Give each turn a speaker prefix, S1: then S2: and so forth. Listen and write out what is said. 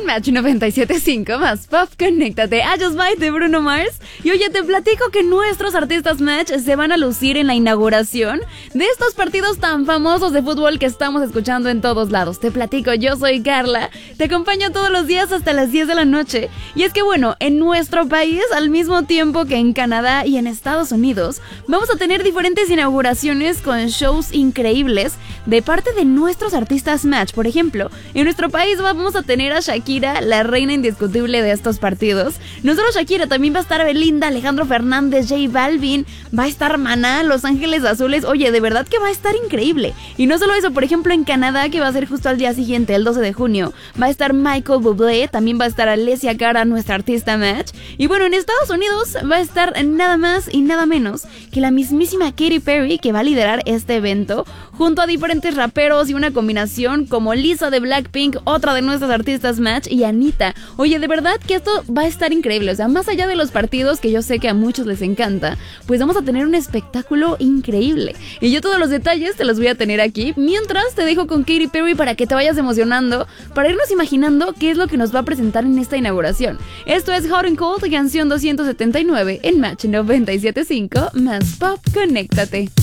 S1: Match 97.5 más Pop, conéctate a Just Might de Bruno Mars. Y oye, te platico que nuestros artistas Match se van a lucir en la inauguración de estos partidos tan famosos de fútbol que estamos escuchando en todos lados. Te platico, yo soy Carla, te acompaño todos los días hasta las 10 de la noche. Y es que bueno, en nuestro país, al mismo tiempo que en Canadá y en Estados Unidos, vamos a tener diferentes inauguraciones con shows increíbles de parte de nuestros artistas Match. Por ejemplo, en nuestro país vamos a tener a Shakira, la reina indiscutible de estos partidos. No solo Shakira, también va a estar Belinda, Alejandro Fernández, J Balvin, va a estar Maná, Los Ángeles Azules. Oye, de verdad que va a estar increíble. Y no solo eso, por ejemplo en Canadá, que va a ser justo al día siguiente, el 12 de junio, va a estar Michael Bublé, también va a estar Alessia Cara, nuestra artista Match. Y bueno, en Estados Unidos va a estar nada más y nada menos que la mismísima Katy Perry, que va a liderar este evento junto a diferentes raperos y una combinación como Lisa de Blackpink, otra de nuestras artistas Match, y Anita. Oye, de verdad que esto va a estar increíble. O sea, más allá de los partidos, que yo sé que a muchos les encanta, pues vamos a tener un espectáculo increíble. Y yo todos los detalles te los voy a tener aquí. Mientras te dejo con Katy Perry para que te vayas emocionando, para irnos imaginando qué es lo que nos va a presentar en esta inauguración. Esto es Hot and Cold, canción 279 en Match 97.5 más Pop, conéctate.